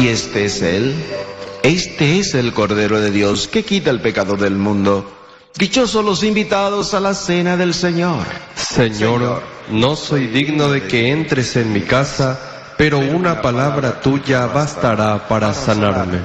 Y este es Él. Este es el Cordero de Dios que quita el pecado del mundo. Dichosos los invitados a la cena del Señor. Señor, no soy digno de que entres en mi casa, pero una palabra tuya bastará para sanarme.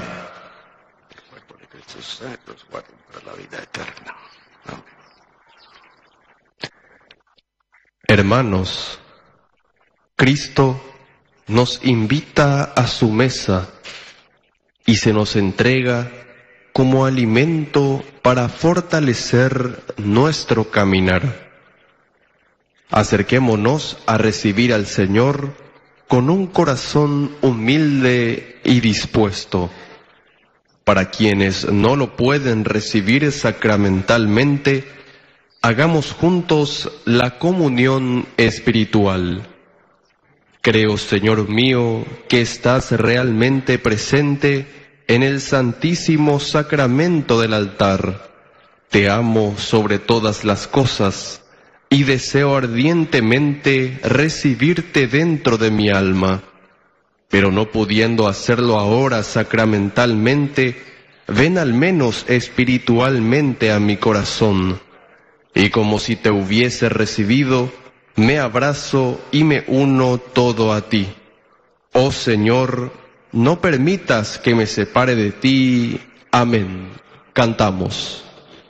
Hermanos, Cristo nos invita a su mesa y se nos entrega como alimento para fortalecer nuestro caminar. Acerquémonos a recibir al Señor con un corazón humilde y dispuesto. Para quienes no lo pueden recibir sacramentalmente, hagamos juntos la comunión espiritual. Creo, Señor mío, que estás realmente presente en el Santísimo Sacramento del altar. Te amo sobre todas las cosas y deseo ardientemente recibirte dentro de mi alma. Pero no pudiendo hacerlo ahora sacramentalmente, ven al menos espiritualmente a mi corazón. Y como si te hubiese recibido, me abrazo y me uno todo a ti. Oh Señor, no permitas que me separe de ti. Amén. Cantamos.